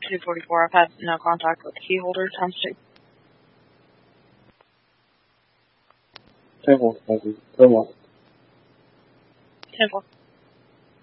244. I've had no contact with the key holder times 2. 10-4, thank you. 10-1. 10-4.